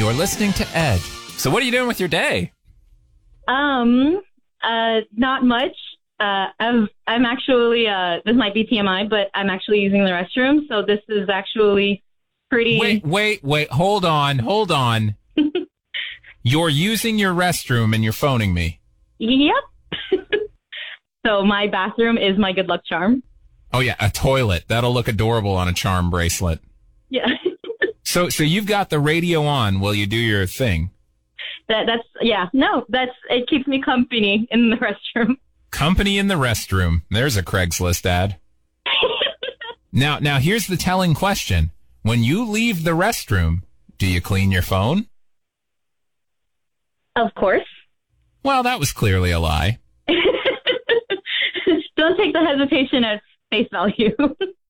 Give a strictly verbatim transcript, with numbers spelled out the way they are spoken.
You're listening to Ed. So what are you doing with your day? Um, uh, not much. Uh, I've, I'm actually, uh, this might be T M I, but I'm actually using the restroom. So this is actually pretty... Wait, wait, wait. Hold on. Hold on. You're using your restroom and you're phoning me. Yep. So my bathroom is my good luck charm. Oh, yeah, a toilet. That'll look adorable on a charm bracelet. Yeah. So so you've got the radio on while you do your thing. That That's, yeah, no, that's, it keeps me company in the restroom. Company in the restroom. There's a Craigslist ad. Now, now here's the telling question. When you leave the restroom, do you clean your phone? Of course. Well, that was clearly a lie. Don't take the hesitation at face value.